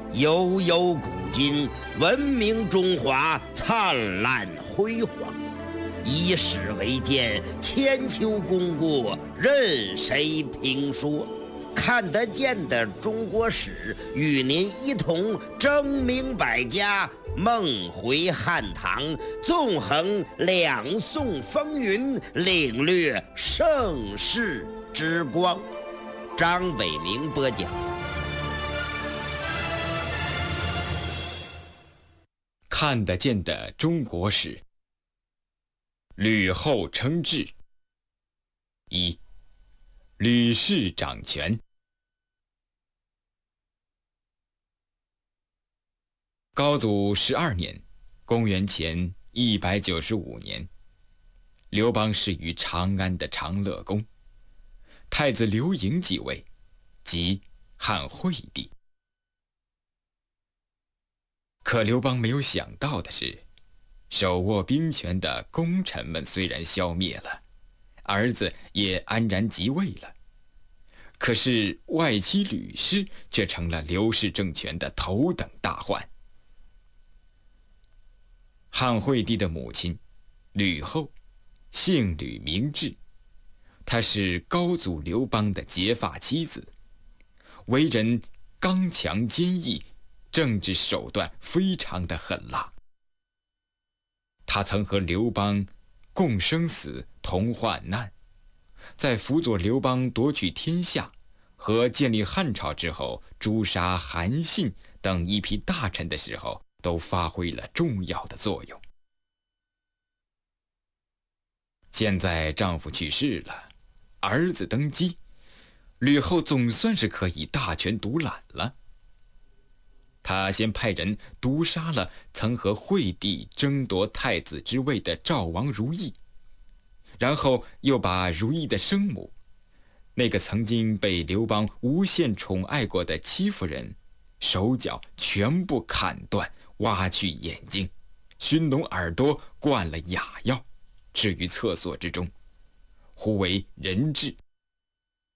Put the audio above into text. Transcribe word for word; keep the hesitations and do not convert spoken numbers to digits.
悠悠古今，文明中华灿烂辉煌。以史为鉴，千秋功过任谁评说。看得见的中国史，与您一同争鸣百家，梦回汉唐，纵横两宋风云，领略盛世之光。张伟明播讲。 看得见的中国史，吕后称制。一、吕氏掌权。高祖十二年，公元前一百九十五年，刘邦逝于长安的长乐宫，太子刘盈继位，即汉惠帝。可刘邦没有想到的是，手握兵权的功臣们虽然消灭了，儿子也安然即位了，可是外戚吕氏却成了刘氏政权的头等大患。汉惠帝的母亲吕后，姓吕名雉，她是高祖刘邦的结发妻子，为人刚强坚毅，政治手段非常的狠辣。他曾和刘邦共生死同患难，在辅佐刘邦夺取天下和建立汉朝之后，诛杀韩信等一批大臣的时候，都发挥了重要的作用。现在丈夫去世了，儿子登基，吕后总算是可以大权独揽了。他先派人毒杀了曾和惠帝争夺太子之位的赵王如意，然后又把如意的生母，那个曾经被刘邦无限宠爱过的戚夫人，手脚全部砍断，挖去眼睛，熏聋耳朵，灌了哑药，置于厕所之中，呼为人彘。